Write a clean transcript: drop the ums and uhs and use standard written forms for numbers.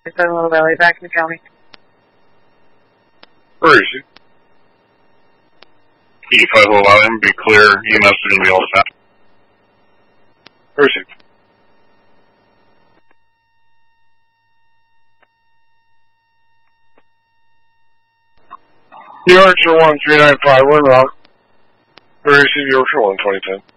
Little Valley, back in the county. Where is he? 85 Little Valley, be clear. EMS are going to be all set. Where is he? Yorkshire 1395, we're in route. Where is he? Yorkshire 1, 2010.